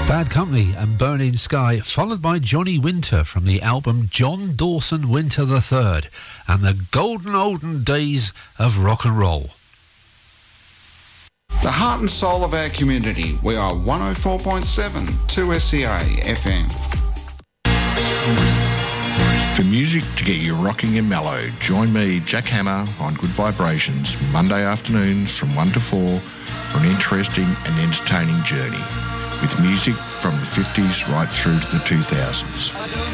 Bad Company and Burning Sky, followed by Johnny Winter from the album John Dawson Winter III and the golden olden days of rock and roll. The heart and soul of our community. We are 104.7 2SEA FM. For music to get you rocking and mellow, join me, Jack Hammer, on Good Vibrations, Monday afternoons from 1 to 4 for an interesting and entertaining journey with music from the 50s right through to the 2000s.